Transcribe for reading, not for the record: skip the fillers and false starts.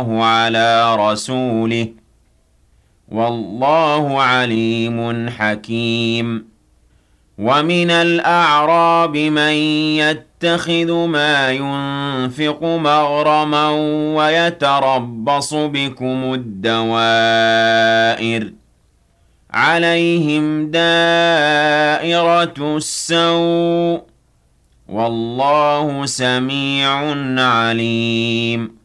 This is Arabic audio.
الله على رسوله والله عليم حكيم ومن الأعراب من يتخذ ما ينفق مغرما ويتربص بكم الدوائر عليهم دائرة السوء والله سميع عليم